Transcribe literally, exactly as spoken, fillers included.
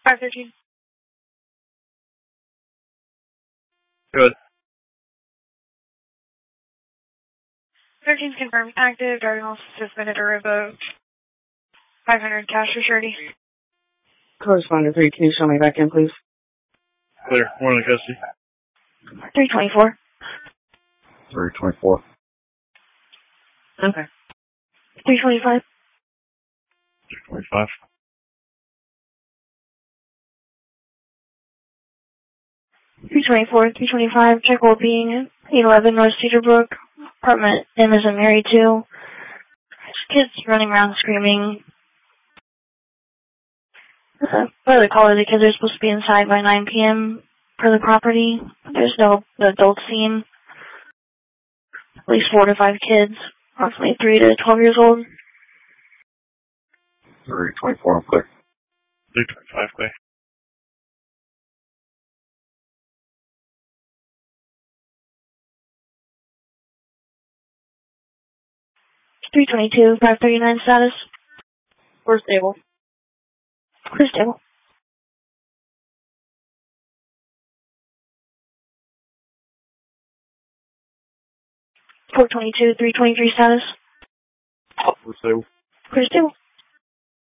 five thirteen. Good. thirteen's confirmed active. Driving license suspended or revoked. five hundred cash for surety. Correspondent three, can you show me back in, please? Clear. One in custody. three twenty-four. three twenty-four. Okay. three twenty-five. three twenty-five. three twenty-four, three twenty-five. Check well being eight eleven North Cedarbrook. Apartment M as in Mary two. Kids running around screaming. Uh, by the caller, the kids are supposed to be inside by nine p.m. per the property. There's no adult seen. At least four to five kids, approximately three to twelve years old. three twenty-four, clear. three twenty-five, clear. three twenty-two, five thirty-nine status. We're stable. We're stable. four twenty-two, three twenty-three status. We're stable. We're stable.